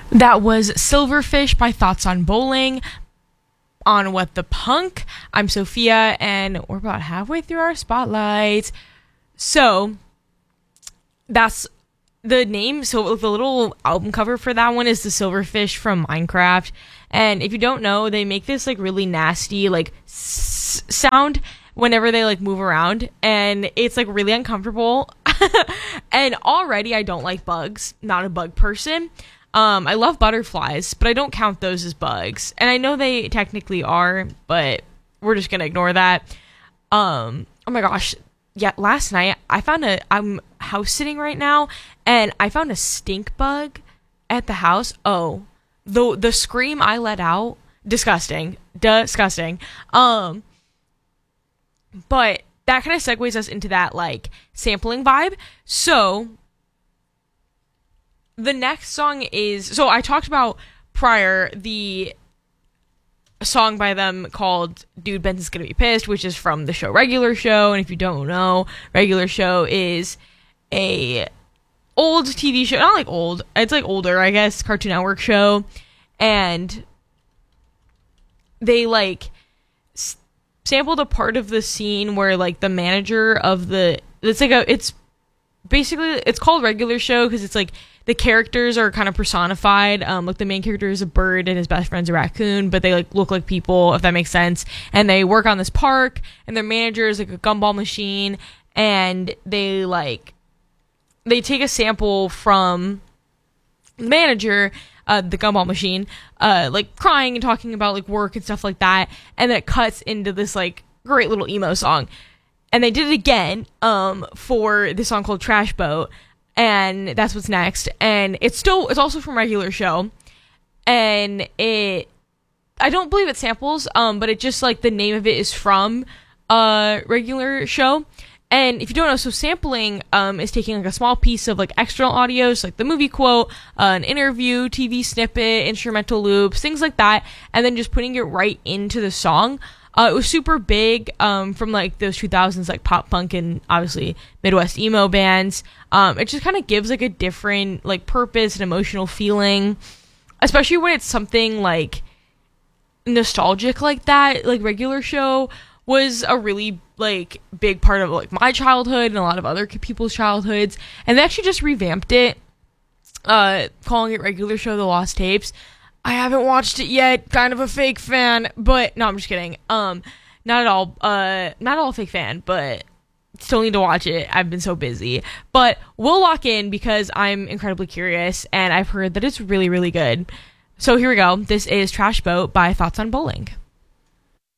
That was Silverfish by Thoughts on Bowling on What the Punk. I'm Sophia, and we're about halfway through our spotlight. So, that's the name. So, the little album cover for that one is the Silverfish from Minecraft. And if you don't know, they make this, like, really nasty, like, sound whenever they, like, move around. And it's, like, really uncomfortable. And already I don't like bugs. Not a bug person. I love butterflies, but I don't count those as bugs. And I know they technically are, but we're just gonna ignore that. Oh my gosh. Yeah, last night I'm house sitting right now, and I found a stink bug at the house. Oh, the scream I let out, disgusting. But that kind of segues us into that, like, sampling vibe. So the next song is, so I talked about prior the song by them called Dude Benson's Gonna Be Pissed, which is from the show Regular Show. And if you don't know, Regular Show is a old TV show, not like old, it's like older, I guess, Cartoon Network show. And they, like, sampled a part of the scene where, like, the manager of the, it's basically, it's called Regular Show because it's like the characters are kind of personified. Like, the main character is a bird and his best friend's a raccoon, but they, like, look like people, if that makes sense. And they work on this park, and their manager is like a gumball machine, and they take a sample from the manager, the gumball machine, like, crying and talking about, like, work and stuff like that, and then it cuts into this, like, great little emo song. And they did it again for this song called Trash Boat, and that's what's next. And it's also from Regular Show, and I don't believe it samples, but it just, like, the name of it is from Regular Show. And if you don't know, so sampling is taking, like, a small piece of, like, external audio, so, like, the movie quote, an interview, TV snippet, instrumental loops, things like that, and then just putting it right into the song. It was super big from, like, those 2000s, like, pop punk and obviously Midwest emo bands. It just kind of gives, like, a different, like, purpose and emotional feeling, especially when it's something, like, nostalgic like that. Like, Regular Show was a really, like, big part of, like, my childhood and a lot of other people's childhoods, and they actually just revamped it, calling it Regular Show The Lost Tapes. I haven't watched it yet, kind of a fake fan, but no, I'm just kidding. Not at all a fake fan, but still need to watch it. I've been so busy, but we'll lock in because I'm incredibly curious, and I've heard that it's really, really good. So here we go. This is Trash Boat by Thoughts on Bowling.